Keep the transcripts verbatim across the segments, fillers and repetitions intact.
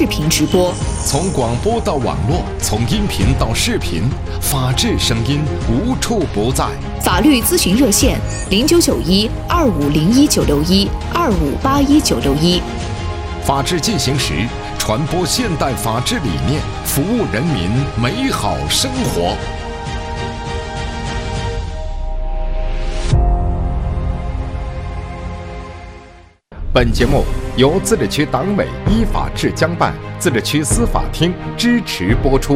视频直播。 从广播到网络，从音频到视频，法治声音无处不在。 法律咨询热线：零九九一二五零一九六一二五八一九六一。 法治进行时，传播现代法治理念，服务人民美好生活。本节目由自治区党委依法治江办、自治区司法厅支持播出。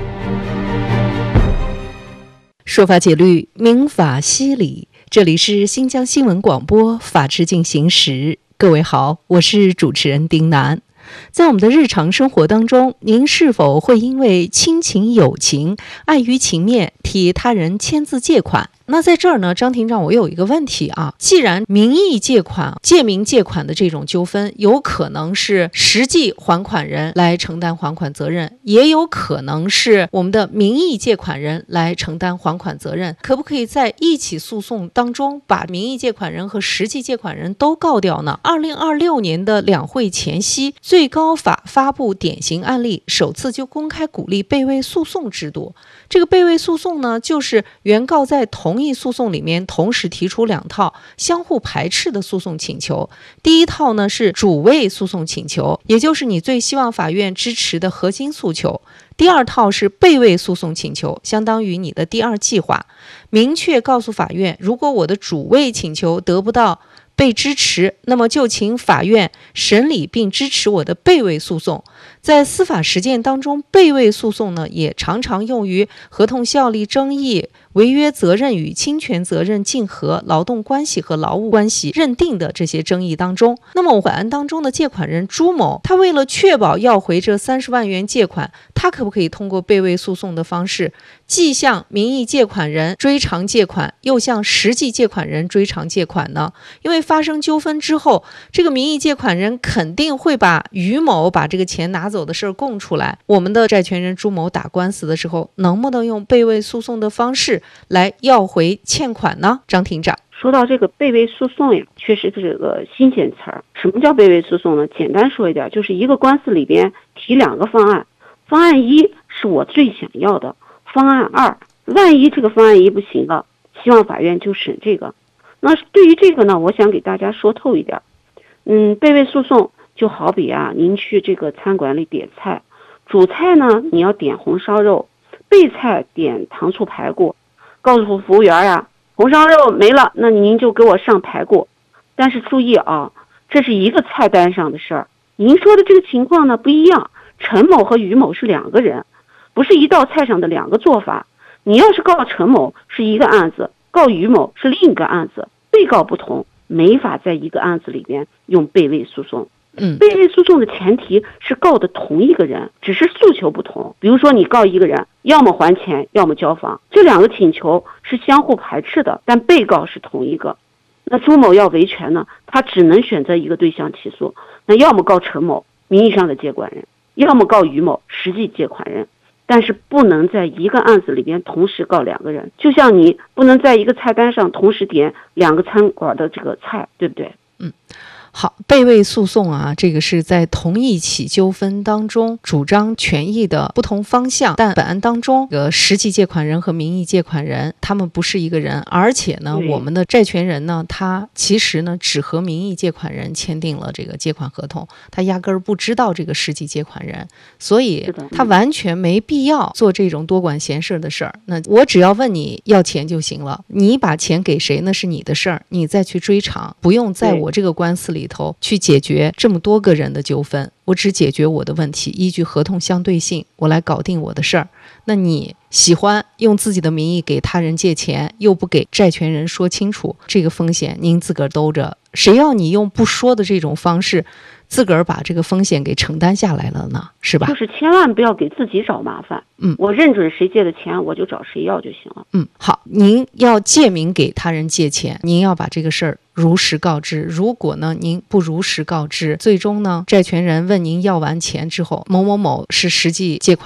说法解律，民法析理，这里是新疆新闻广播法治进行时。各位好，我是主持人丁楠。在我们的日常生活当中，您是否会因为亲情、友情、碍于情面替他人签字借款？那在这儿呢，张庭长，我有一个问题啊，既然名义借款、借名借款的这种纠纷，有可能是实际还款人来承担还款责任，也有可能是我们的名义借款人来承担还款责任，可不可以在一起诉讼当中把名义借款人和实际借款人都告掉呢？二零二六年的两会前夕，最高法发布典型案例，首次就公开鼓励备位诉讼制度。这个备位诉讼呢，就是原告在同一诉讼里面同时提出两套相互排斥的诉讼请求。第一套呢是主谓诉讼请求，也就是你最希望法院支持的核心诉求。第二套是备位诉讼请求，相当于你的第二计划，明确告诉法院，如果我的主谓请求得不到被支持，那么就请法院审理并支持我的备位诉讼。在司法实践当中，备位诉讼呢也常常用于合同效力争议、违约责任与侵权责任竞合、劳动关系和劳务关系认定的这些争议当中。那么本案当中的借款人朱某，他为了确保要回这三十万元借款，他可不可以通过备位诉讼的方式，既向名义借款人追偿借款，又向实际借款人追偿借款呢？因为发生纠纷之后，这个名义借款人肯定会把于某把这个钱拿走的事儿供出来，我们的债权人朱某打官司的时候，能不能用备位诉讼的方式来要回欠款呢？张庭长。 说到这个备位诉讼呀，确实是个新鲜词儿。什么叫备位诉讼呢？简单说一点，就是一个官司里边提两个方案，方案一是我最想要的，方案二，万一这个方案一不行了，希望法院就审这个。那对于这个呢，我想给大家说透一点。嗯，备位诉讼就好比啊，您去这个餐馆里点菜，主菜呢你要点红烧肉，备菜点糖醋排骨，告诉服务员啊，红烧肉没了，那您就给我上排骨。但是注意啊，这是一个菜单上的事儿，您说的这个情况呢不一样，陈某和于某是两个人，不是一道菜上的两个做法。你要是告陈某是一个案子，告于某是另一个案子，被告不同，没法在一个案子里边用备位诉讼。 嗯， 备位诉讼的前提是告的同一个人，只是诉求不同。比如说你告一个人，要么还钱，要么交房，这两个请求是相互排斥的，但被告是同一个。那朱某要维权呢，他只能选择一个对象起诉，那要么告陈某名义上的借款人，要么告于某实际借款人。但是不能在一个案子里边同时告两个人，就像你不能在一个菜单上同时点两个餐馆的这个菜，对不对？ 嗯。好，备位诉讼啊，这个是在同一起纠纷当中主张权益的不同方向，但本案当中，呃，实际借款人和名义借款人他们不是一个人，而且呢，我们的债权人呢，他其实呢只和名义借款人签订了这个借款合同，他压根儿不知道这个实际借款人，所以他完全没必要做这种多管闲事的事儿。那我只要问你要钱就行了，你把钱给谁那是你的事儿，你再去追偿，不用在我这个官司里头去解决这么多个人的纠纷，我只解决我的问题，依据合同相对性，我来搞定我的事儿。那你喜欢用自己的名义给他人借钱，又不给债权人说清楚，这个风险您自个儿兜着，谁要你用不说的这种方式自个儿把这个风险给承担下来了呢？是吧？ 就是千万不要给自己找麻烦。 嗯， 我认准谁借的钱，我就找谁要就行了。 嗯，好，您要借名给他人借钱，您要把这个事儿如实告知。如果呢您不如实告知，最终呢债权人问您要完钱之后，某某某是实际借款人，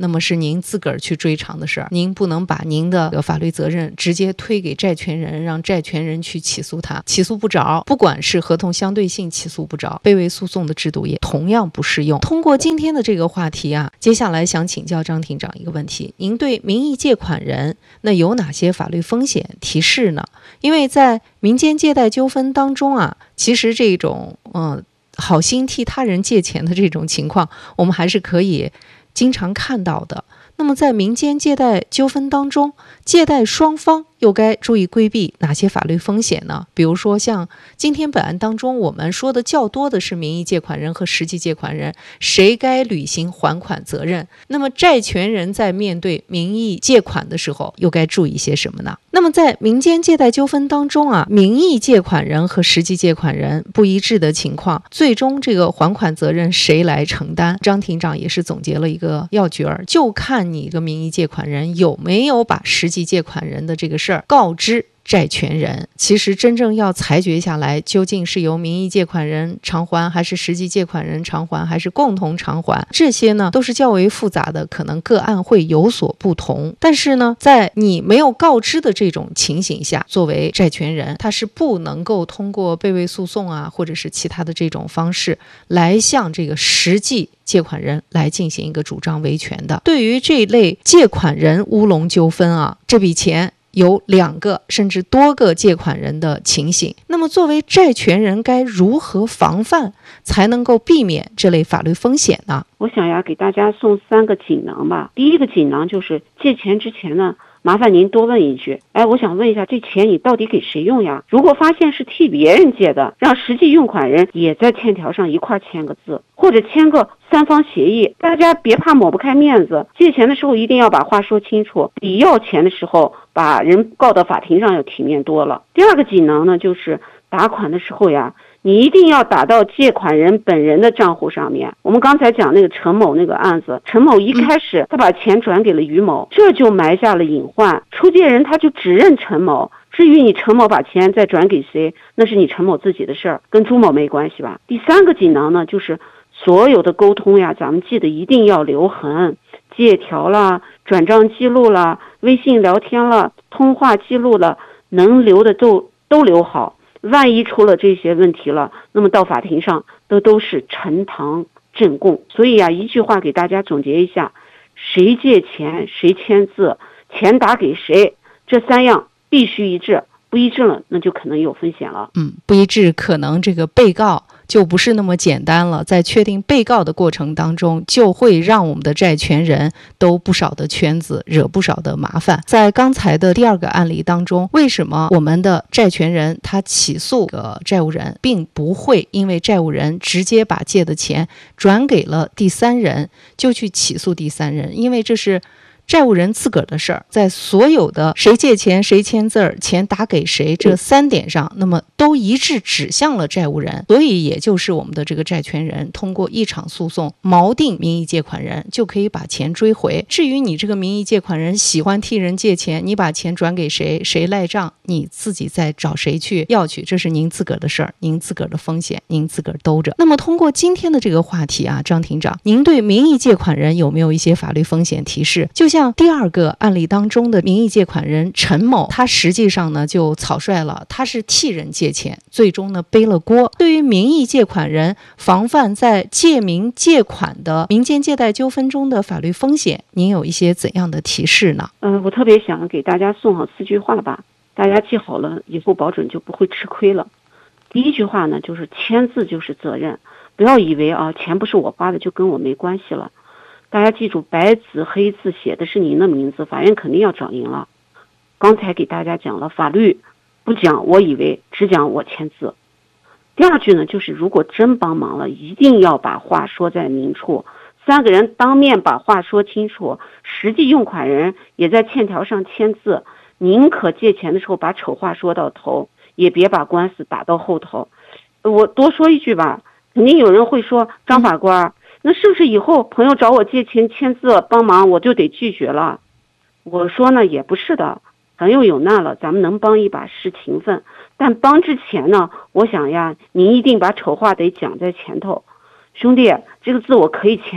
那么是您自个儿去追偿的事儿，您不能把您的法律责任直接推给债权人，让债权人去起诉他，起诉不着，不管是合同相对性起诉不着，被位诉讼的制度也同样不适用。通过今天的这个话题啊，接下来想请教张庭长一个问题，您对名义借款人那有哪些法律风险提示呢？因为在民间借贷纠纷当中啊，其实这种嗯、呃、好心替他人借钱的这种情况，我们还是可以经常看到的。那么在民间借贷纠纷当中，借贷双方又该注意规避哪些法律风险呢？比如说像今天本案当中我们说的较多的是名义借款人和实际借款人谁该履行还款责任，那么债权人在面对名义借款的时候又该注意些什么呢？那么在民间借贷纠纷当中啊，名义借款人和实际借款人不一致的情况，最终这个还款责任谁来承担？张庭长也是总结了一个要诀儿，就看你这个名义借款人有没有把实际借款人的这个事儿告知债权人。其实真正要裁决下来，究竟是由名义借款人偿还，还是实际借款人偿还，还是共同偿还，这些呢都是较为复杂的，可能个案会有所不同。但是呢，在你没有告知的这种情形下，作为债权人，他是不能够通过被位诉讼啊，或者是其他的这种方式来向这个实际借款人来进行一个主张维权的。对于这类借款人乌龙纠纷啊，这笔钱有两个甚至多个借款人的情形，那么作为债权人该如何防范才能够避免这类法律风险呢？ 我想呀给大家送三个锦囊吧。第一个锦囊就是借钱之前呢，麻烦您多问一句，哎，我想问一下，这钱你到底给谁用呀？如果发现是替别人借的，让实际用款人也在欠条上一块签个字，或者签个三方协议。大家别怕抹不开面子，借钱的时候一定要把话说清楚，比要钱的时候把人告到法庭上要体面多了。第二个锦囊呢，就是打款的时候呀，你一定要打到借款人本人的账户上面。我们刚才讲那个陈某那个案子，陈某一开始他把钱转给了于某，这就埋下了隐患，出借人他就只认陈某，至于你陈某把钱再转给谁，那是你陈某自己的事儿，跟朱某没关系吧。第三个锦囊呢，就是所有的沟通呀，咱们记得一定要留痕，借条啦、转账记录啦、微信聊天啦、通话记录了，能留的都都留好。万一出了这些问题了，那么到法庭上都都是呈堂证供。所以啊，一句话给大家总结一下，谁借钱谁签字，钱打给谁，这三样必须一致，不一致了那就可能有风险了。 嗯，不一致可能这个被告就不是那么简单了，在确定被告的过程当中，就会让我们的债权人都不少的圈子，惹不少的麻烦。在刚才的第二个案例当中，为什么我们的债权人他起诉个债务人，并不会因为债务人直接把借的钱转给了第三人就去起诉第三人？因为这是债务人自个儿的事儿，在所有的谁借钱谁签字儿，钱打给谁这三点上，那么都一致指向了债务人，所以也就是我们的这个债权人通过一场诉讼锚定名义借款人，就可以把钱追回。至于你这个名义借款人喜欢替人借钱，你把钱转给谁，谁赖账，你自己再找谁去要去，这是您自个儿的事儿，您自个儿的风险，您自个儿兜着。那么通过今天的这个话题啊，张庭长，您对名义借款人有没有一些法律风险提示？就像第二个案例当中的名义借款人陈某，他实际上呢就草率了，他是替人借钱，最终呢背了锅。对于名义借款人防范在借名借款的民间借贷纠纷中的法律风险，您有一些怎样的提示呢？ 嗯、呃，我特别想给大家送好四句话吧，大家记好了，以后保准就不会吃亏了。第一句话呢，就是签字就是责任，不要以为啊钱不是我花的就跟我没关系了。大家记住，白纸黑字写的是您的名字，法院肯定要找您了。刚才给大家讲了，法律不讲我以为，只讲我签字。第二句呢，就是如果真帮忙了，一定要把话说在明处，三个人当面把话说清楚，实际用款人也在欠条上签字。宁可借钱的时候把丑话说到头，也别把官司打到后头。我多说一句吧，肯定有人会说，张法官，那是不是以后朋友找我借钱签字帮忙我就得拒绝了？我说呢，也不是的，朋友有难了，咱们能帮一把是情分，但帮之前呢，我想呀，您一定把丑话得讲在前头。兄弟，这个字我可以签，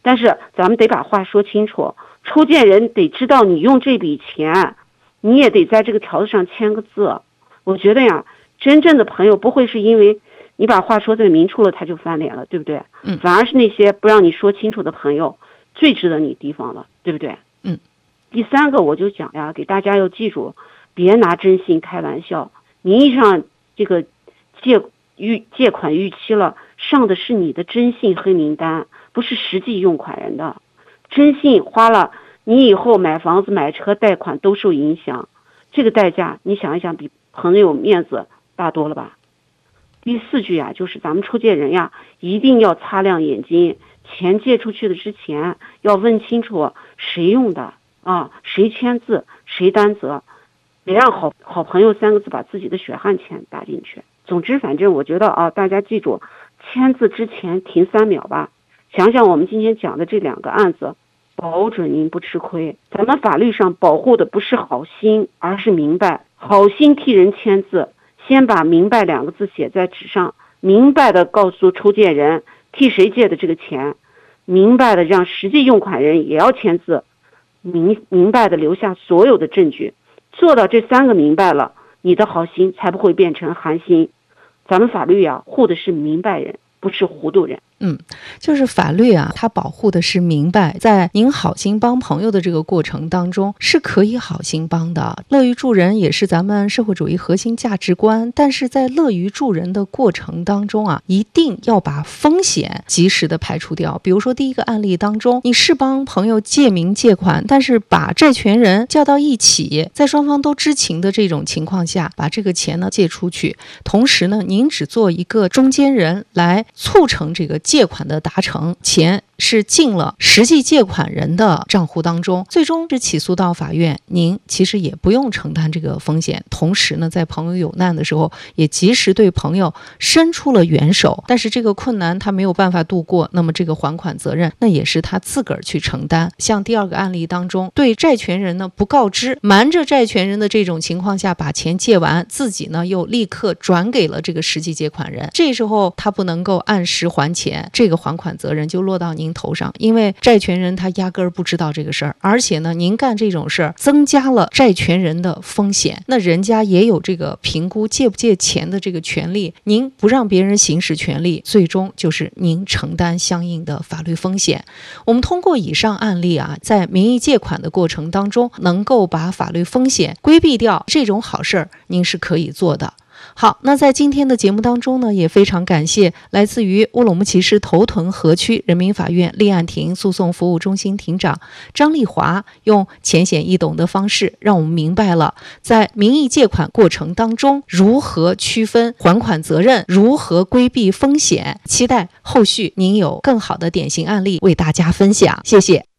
但是咱们得把话说清楚，出借人得知道你用这笔钱，你也得在这个条子上签个字。我觉得呀，真正的朋友不会是因为你把话说在明处了他就翻脸了，对不对？ 嗯， 反而是那些不让你说清楚的朋友最值得你提防了，对不对？ 嗯。 第三个我就讲呀，给大家要记住，别拿征信开玩笑。名义上这个借逾借款逾期了，上的是你的征信黑名单，不是实际用款人的。征信花了，你以后买房子买车贷款都受影响，这个代价你想一想，比朋友面子大多了吧？第四句呀，就是咱们出借人呀，一定要擦亮眼睛，钱借出去的之前要问清楚谁用的啊，谁签字，谁担责，别让好好朋友三个字把自己的血汗钱打进去。总之，反正我觉得啊，大家记住，签字之前停三秒吧，想想我们今天讲的这两个案子，保准您不吃亏。咱们法律上保护的不是好心，而是明白。好心替人签字，先把明白两个字写在纸上，明白的告诉出借人替谁借的这个钱，明白的让实际用款人也要签字，明明白的留下所有的证据。做到这三个明白了，你的好心才不会变成寒心。咱们法律呀，护的是明白人，不是糊涂人。 嗯，就是法律啊，它保护的是明白，在您好心帮朋友的这个过程当中，是可以好心帮的。乐于助人也是咱们社会主义核心价值观，但是在乐于助人的过程当中啊，一定要把风险及时的排除掉。比如说第一个案例当中，你是帮朋友借名借款，但是把债权人叫到一起，在双方都知情的这种情况下，把这个钱呢借出去，同时呢，您只做一个中间人来促成这个借款的达成，钱是进了实际借款人的账户当中，最终是起诉到法院，您其实也不用承担这个风险。同时呢，在朋友有难的时候，也及时对朋友伸出了援手，但是这个困难他没有办法度过，那么这个还款责任那也是他自个儿去承担。像第二个案例当中，对债权人呢不告知，瞒着债权人的这种情况下把钱借完，自己呢又立刻转给了这个实际借款人，这时候他不能够按时还钱，这个还款责任就落到您头上，因为债权人他压根儿不知道这个事儿，而且呢，您干这种事儿增加了债权人的风险，那人家也有这个评估借不借钱的这个权利，您不让别人行使权利，最终就是您承担相应的法律风险。我们通过以上案例啊，在名义借款的过程当中，能够把法律风险规避掉，这种好事儿您是可以做的。好，那在今天的节目当中呢，也非常感谢来自于乌鲁木齐市头屯河区人民法院立案庭诉讼服务中心庭长张丽华，用浅显易懂的方式让我们明白了在名义借款过程当中如何区分还款责任，如何规避风险。期待后续您有更好的典型案例为大家分享，谢谢。